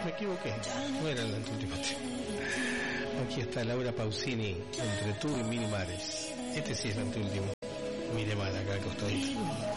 Me equivoqué. No era el anteúltimo tema. Aquí está Laura Pausini, Entre tú y mil mares. Este sí es el anteúltimo. Mire mal acá al costadito.